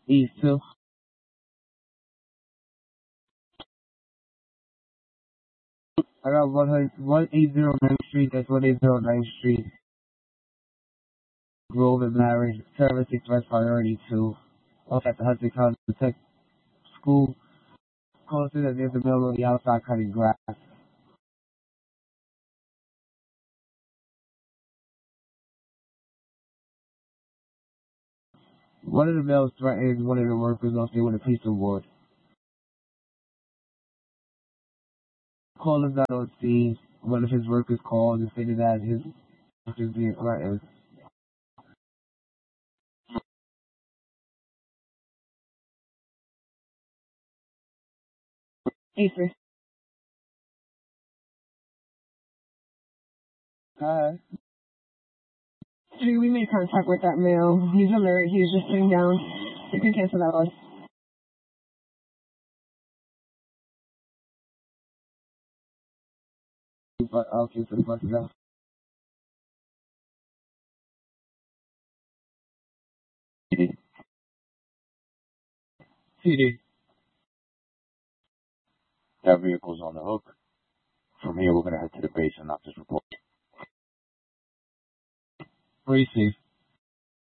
East 2. I got 180 Ninth Street, that's 180 Ninth Street, Grove and Marriage, 76 West Priority 2, off at the Hudson County Tech School, closer than there's a mill on the outside cutting grass. One of the males threatened one of the workers off there with a piece of wood. Call is not on scene. One of his workers called and stated that his work is being threatened. Easter. Hi. We made contact with that male. He's alert. He's just sitting down. You can cancel that one. But okay, so the bus is out. CD. That vehicle's on the hook. From here, we're going to head to the base and knock this report. Receive.